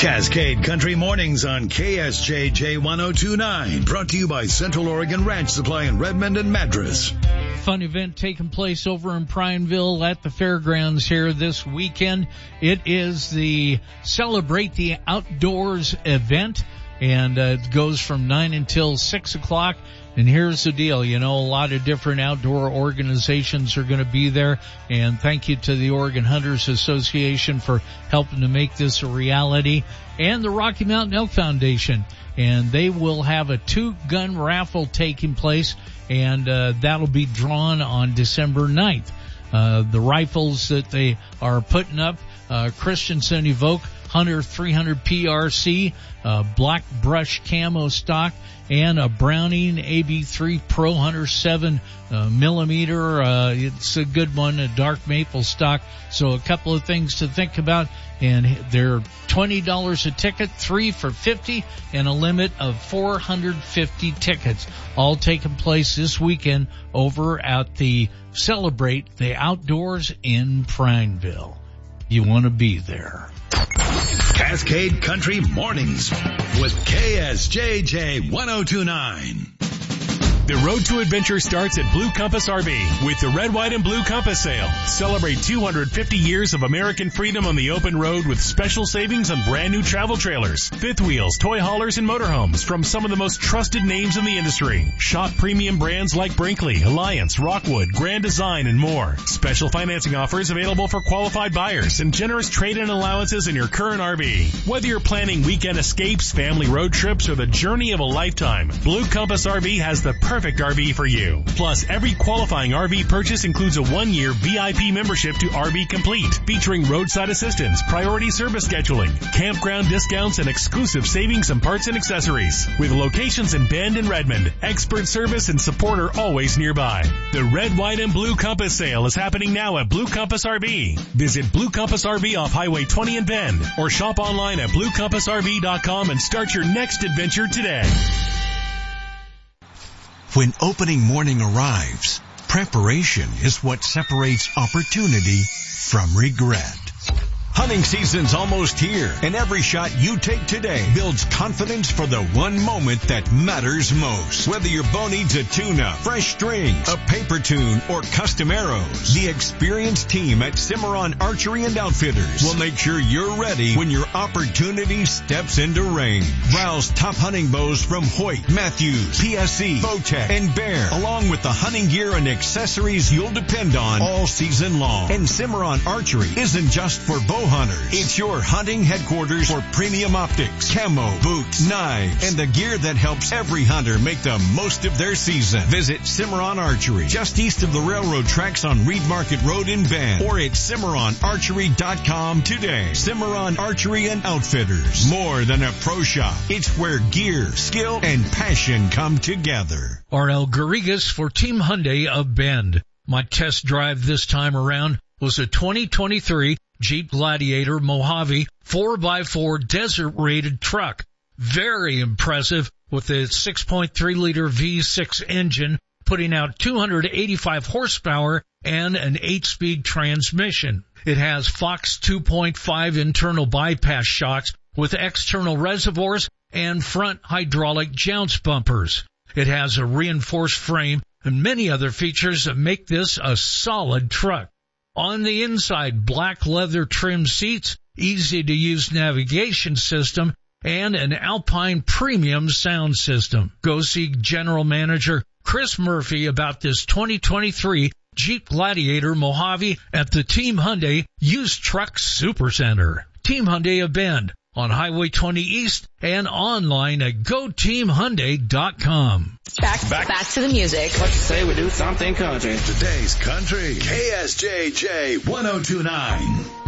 Cascade Country Mornings on KSJJ 1029. Brought to you by Central Oregon Ranch Supply in Redmond and Madras. Fun event taking place over in Prineville at the fairgrounds here this weekend. It is the Celebrate the Outdoors event, and it goes from 9 until 6 o'clock. And here's the deal, you know, a lot of different outdoor organizations are going to be there, and thank you to the Oregon Hunters Association for helping to make this a reality, and the Rocky Mountain Elk Foundation. And they will have a 2-gun raffle taking place, and that'll be drawn on December 9th. The rifles that they are putting up, Christensen Evoke Hunter 300 PRC, black brush camo stock, and a Browning AB3 Pro Hunter 7 millimeter. It's a good one, a dark maple stock. So a couple of things to think about. And they're $20 a ticket, 3 for $50, and a limit of 450 tickets. All taking place this weekend over at the Celebrate the Outdoors in Prineville. You want to be there. Cascade Country Mornings with KSJJ 1029. The road to adventure starts at Blue Compass RV with the Red, White, and Blue Compass Sale. Celebrate 250 years of American freedom on the open road with special savings on brand new travel trailers, fifth wheels, toy haulers, and motorhomes from some of the most trusted names in the industry. Shop premium brands like Brinkley, Alliance, Rockwood, Grand Design, and more. Special financing offers available for qualified buyers and generous trade-in allowances in your current RV. Whether you're planning weekend escapes, family road trips, or the journey of a lifetime, Blue Compass RV has the perfect RV for you. Plus, every qualifying RV purchase includes a 1-year VIP membership to RV Complete, featuring roadside assistance, priority service scheduling, campground discounts, and exclusive savings on parts and accessories. With locations in Bend and Redmond, expert service and support are always nearby. The Red, White, and Blue Compass Sale is happening now at Blue Compass RV. Visit Blue Compass RV off Highway 20 in Bend, or shop online at BlueCompassRV.com and start your next adventure today. When opening morning arrives, preparation is what separates opportunity from regret. Hunting season's almost here, and every shot you take today builds confidence for the one moment that matters most. Whether your bow needs a tune-up, fresh strings, a paper tune, or custom arrows, the experienced team at Cimarron Archery and Outfitters will make sure you're ready when your opportunity steps into range. Browse top hunting bows from Hoyt, Matthews, PSE, Bowtech, and Bear, along with the hunting gear and accessories you'll depend on all season long. And Cimarron Archery isn't just for bow hunters. It's your hunting headquarters for premium optics, camo, boots, knives, and the gear that helps every hunter make the most of their season. Visit Cimarron Archery, just east of the railroad tracks on Reed Market Road in Bend, or at CimarronArchery.com today. Cimarron Archery and Outfitters. More than a pro shop. It's where gear, skill, and passion come together. R.L. Garrigas for Team Hyundai of Bend. My test drive this time around was a 2023 Jeep Gladiator Mojave 4x4 desert-rated truck. Very impressive with a 6.3-liter V6 engine, putting out 285 horsepower and an 8-speed transmission. It has Fox 2.5 internal bypass shocks with external reservoirs and front hydraulic jounce bumpers. It has a reinforced frame and many other features that make this a solid truck. On the inside, black leather trim seats, easy-to-use navigation system, and an Alpine premium sound system. Go see General Manager Chris Murphy about this 2023 Jeep Gladiator Mojave at the Team Hyundai Used Truck Supercenter. Team Hyundai of Bend on Highway 20 East and online at GoTeamHyundai.com. Back to the music. What you say we do something country. Today's country. KSJJ 1029.